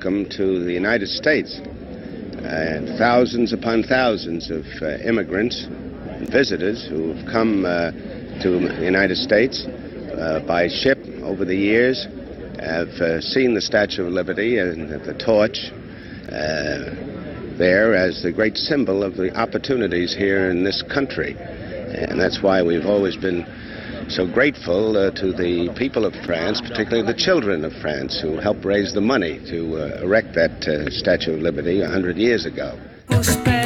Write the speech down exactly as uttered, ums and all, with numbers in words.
welcome to the United States. Uh, thousands upon thousands of uh, immigrants and visitors who have come uh, to the United States uh, by ship over the years have uh, seen the Statue of Liberty and the torch uh, there as the great symbol of the opportunities here in this country. And that's why we've always been so grateful uh, to the people of France, particularly the children of France, who helped raise the money to uh, erect that uh, Statue of Liberty a hundred years ago.